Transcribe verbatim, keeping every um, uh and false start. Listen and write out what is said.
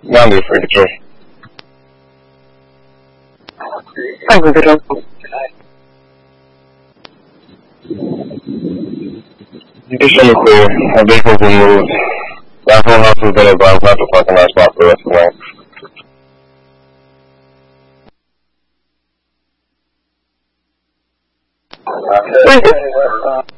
ninety thirty-three. five zero. Condition is clear. Our vehicles been moved. That whole house has been advised not to park in our spot for the rest of the night. Where is it?